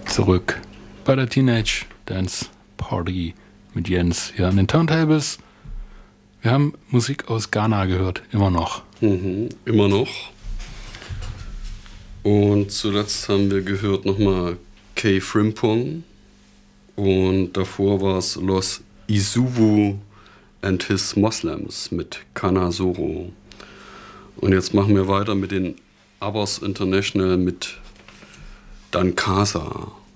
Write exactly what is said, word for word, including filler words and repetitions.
Zurück bei der Teenage Dance Party mit Jens hier an den Turntables. Wir haben Musik aus Ghana gehört, immer noch. Mhm, immer noch. Und zuletzt haben wir gehört nochmal K. Frimpong. Und davor war es Los Isuvu and His Moslems mit Kana Soro. Und jetzt machen wir weiter mit den Abbas International mit Dankasa.